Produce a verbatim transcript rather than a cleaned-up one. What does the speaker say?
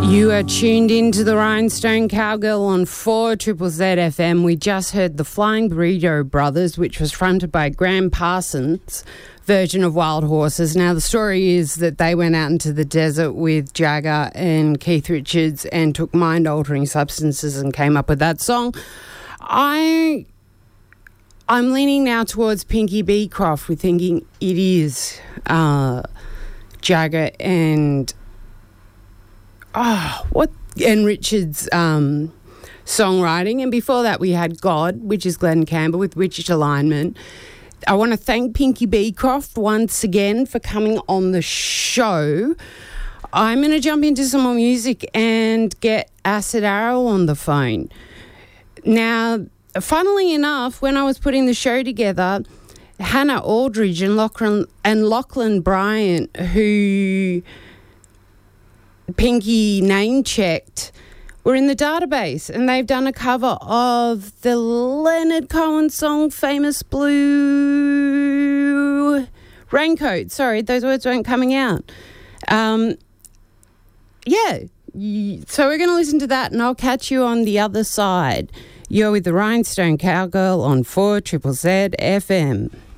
You are tuned into the Rhinestone Cowgirl on four Triple Z F M. We just heard the Flying Burrito Brothers, which was fronted by Graham Parsons' version of Wild Horses. Now, the story is that they went out into the desert with Jagger and Keith Richards and took mind-altering substances and came up with that song. I, I'm leaning now towards Pinky Beecroft. We're thinking it is uh, Jagger and... Oh, what and Richard's um, songwriting. And before that we had God, which is Glenn Campbell with Richard Alignment. I want to thank Pinky Beecroft once again for coming on the show. I'm going to jump into some more music and get Acid Arrow on the phone. Now, funnily enough, when I was putting the show together, Hannah Aldridge and Lachlan, and Lachlan Bryant, who... Pinky name-checked, were in the database, and they've done a cover of the Leonard Cohen song Famous Blue Raincoat. Sorry, those words weren't coming out. Um, yeah, so we're going to listen to that, and I'll catch you on the other side. You're with the Rhinestone Cowgirl on four Triple Z F M.